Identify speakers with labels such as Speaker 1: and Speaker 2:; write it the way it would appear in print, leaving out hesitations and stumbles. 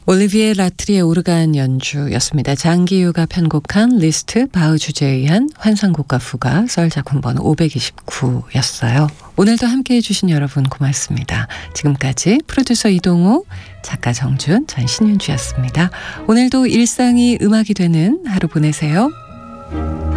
Speaker 1: 올리비에 라트리의 오르간 연주였습니다. 장기유가 편곡한 리스트 바흐 주제에 의한 환상곡과 fuga 썰 작품 번호 529였어요. 오늘도 함께해 주신 여러분 고맙습니다. 지금까지 프로듀서 이동우, 작가 정준, 전 신윤주였습니다. 오늘도 일상이 음악이 되는 하루 보내세요.